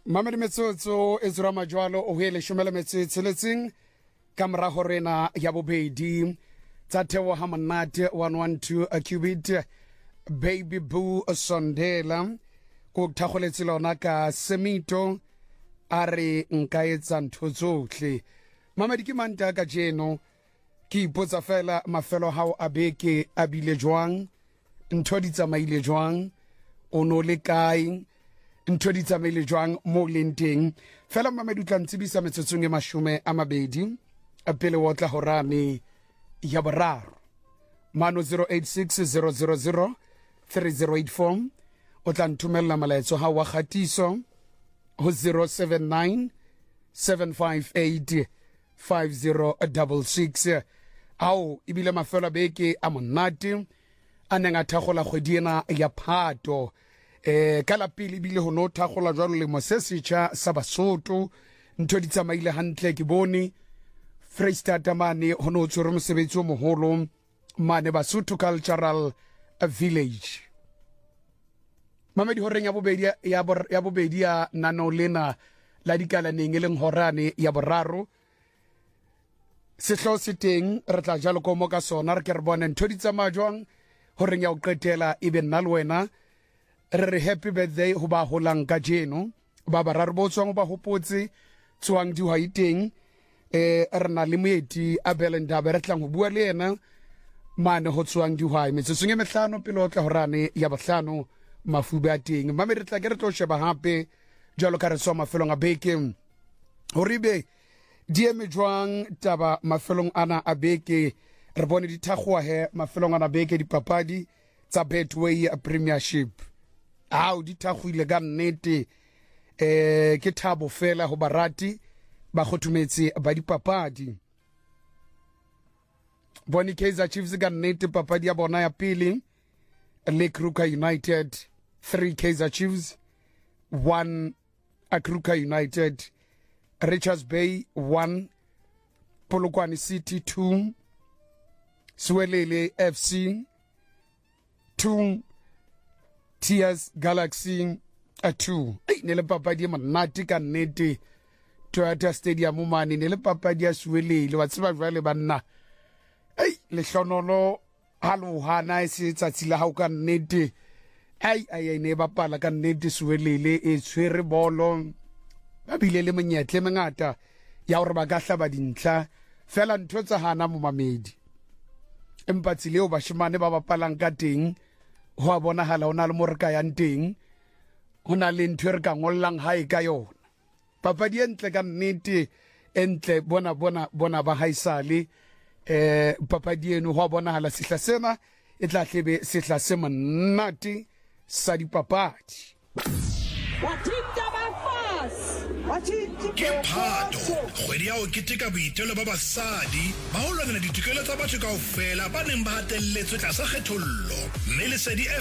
Mamedi metsotso e zura majwalo o hele shumela metsotseletsing kamra horena ya bobedi tsa theo ha monate 112 a cubit baby boo sondela go thagoletse lona ka semito a re nka etsa ntho tsotlhe. Mamedi ke manta ka jeno ke ipotsa fela mafelo hao a beke a bile jwang, ntho di tsamaile jwang, o no le kae, ntho di tsamaile jwang mo lenteng. Fela Mamedi o tla ntsibisa metsotsong e mashume a mabedi a pele wa tla horane ya boraro. Mano 086 000 o tla ntumella malaetso ha wa khatiso ho 079 758 5066. Ao ibile mafelo beke a monate a neng a thagola kgwedi ena ya Phato. Ka la pele bile ho no thagola jwalo le mosesetjha sa Basotho, ntho di tsamaile hantle ke bone Freistata mane ho no tsore mosebetsi o moholo mane Basotho Cultural Village. Mamedi horeng ya bobedi ya nano lena la dikala neng eleng horane ya boraro sehlo se teng re tla jalo ko mo ka sona re ke re bone ntho di tsamaya jwang horeng ya o qetela ebe nna le wena re happy birthday ho ba holang ka jeno ba bararo bo tswang ba hopotse tswang dihwai teng. Re na le moeti a Belendaba re tlang ho bua le yena mane ho tswang dihwai metsotsong e mehlano pele o tla horane ya bohlano mafube a teng. Mamedi re tla ke re tlo sheba hape jalo ka re tswa mafelong a beke horibe di eme jwang taba mafelong ana a beke. Re bone di thagwa he mafelong ana beke dipapadi tsa Betway Premiership ao di thagwile ka nnete. Ke thabo fela ho barati ba khothumetse ba dipapadi. Boni Kaizer Chiefs ka nnete papadi ya bona ya pele le Kruger United 3 Kaizer Chiefs 1 Kruger United. Richards Bay 1 Polokwane City 2 Swelele FC 2 TS Galaxy 2. Ne le papadi monate ka nnete Toyota Stadium mane ne le papadi ya Swelele wa tseba jwale banna le hlonolo halo hana se tsatsi la hao ka nnete ai ne bapala ka nnete Swelele e tshwere bolo ba bile le monyetle mengata ya hore ba ka hlaba dintlha fela ntho tsa hana mo Mamedi empa tsileo bashimane ba bapalang ka teng ho a bonahala ona le moreka ya teng hona le ntho re ka ngollang hae ka yona papadi entle ka nnete entle bona ba haisale. Papadi eno ho a bonahala sehla sena e tla hlebe sehla se monate sa dipapadi. Ke Phato kgwedi ya ho keteka boitelo ba basadi ba ho lwanela ditokelo tsa batho kaofela ba neng ba hatelletswe tlasa kgethollo mme Lesedi